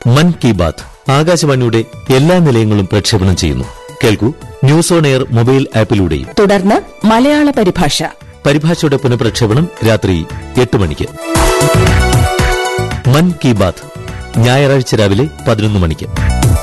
മൻ കി ബാത്ത് ആകാശവാണിയുടെ എല്ലാ നിലയങ്ങളും പ്രക്ഷേപണം ചെയ്യുന്നു. കേൾക്കൂ, ന്യൂസ് ഓൺ എയർ മൊബൈൽ ആപ്പിലൂടെയും. തുടർന്ന് മലയാള പരിഭാഷ. പരിഭാഷയുടെ പുനഃപ്രക്ഷേപണം രാത്രി 8 മണിക്ക്. മൻ കി ബാത്ത് ഞായറാഴ്ച രാവിലെ 11 മണിക്ക്.